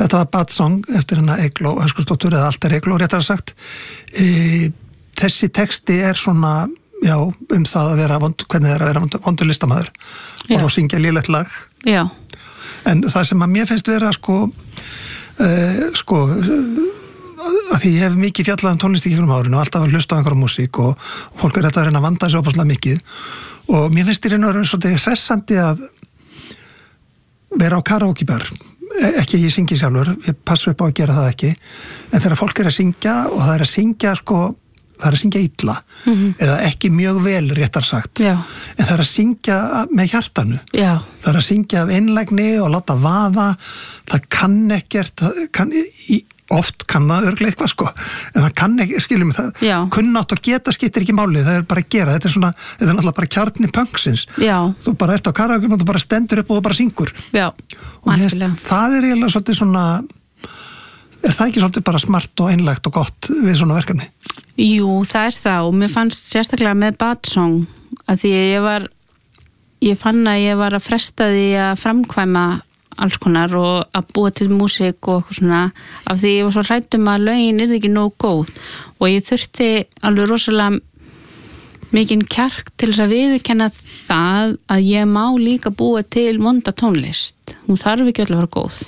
Þetta var Bad Song eftir hennar Eygló Höskuldsdóttur eða Alter Eygló réttara sagt. Þessi texti svona, já, það að vera hvernig að vera vondur listamaður og að syngja lélegt lag. Já. En það sem að mér finnst vera að því ég hef mikið fjallað tónlist í gegnum árinu og alltaf að hlusta á einhverja músík og fólk þetta að reyna að vanda þessu opaslega mikið og mér finnst í raun og raun svolítið hressandi að vera á karaokebar. Ekki ég syngi sjálfur, ég passu upp á að gera það ekki, en þegar fólk að syngja og það að syngja það að syngja illa eða ekki mjög vel réttar sagt. Já. En það að syngja með hjartanu. Já. Það að syngja af einlægni og láta vaða, það kann ekkert oft kann það örugglega eitthvað en það kann ekki, skiljum mig það kunnátt og geta skiptir ekki máli, það bara að gera þetta er náttúrulega bara kjarni punksins. Já. Þú bara ert á karaoke og þú bara stendur upp og þú bara syngur. Já, mættilega. Það er eiginlega svolítið er það ekki svolítið bara smart og einlægt og gott við svona verkefni? Jú, það er það og mér fannst sérstaklega með Bad Song að því ég fann að ég var að fresta því að framkvæma alls konar og að búa til músík og eitthvað svona af því ég var svo hrædd að lögin yrði ekki nógu góð og ég þurfti alveg rosalega mikinn kjark til þess að viðurkenna það að ég má líka búa til vonda tónlist. Hún þarf ekki öll að vera góð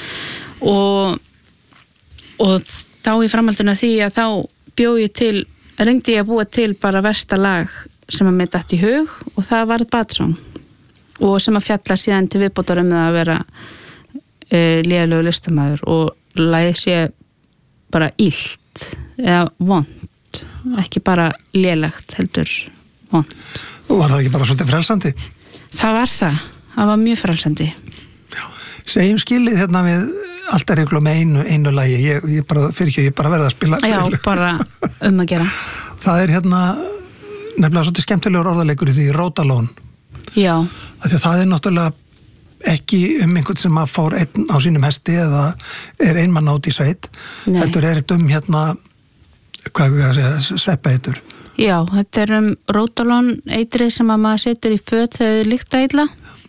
og þá í framhaldinu því að þá reyndi ég að búa til bara versta lag sem að mér datt í hug og það var Bad Song og sem að fjalla síðan til viðbótar það að vera lélegur listamaður og lagið sé bara illt eða vont, ekki bara lélegt heldur vont. Og var það ekki bara svolítið frelsandi? Það var mjög frelsandi. Já, segjum skilið hérna við Alter Eygló með einu lagi, ég bara verða að spila. Já, bara að gera. Það er nefnilega svolítið skemmtilegur orðaleikur í því Rótalón. Já. Því að það er náttúrulega ekki einhvern sem að fór einn á sínum hesti eða er einmann át í sveit. Heldur þetta hvað við að segja, sveppaheitur. Já, þetta er Rótalón eitrið sem að maður setur í föt þegar þið líkta illa.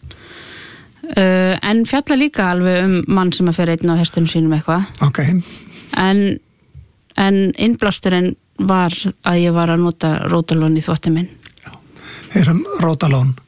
En fjalla líka alveg mann sem að fer einn á hestunum sínum eitthvað. Ok. En innblásturinn var að ég var að nota Rótalón í þvottinn minn. Já, heyrum Rótalón.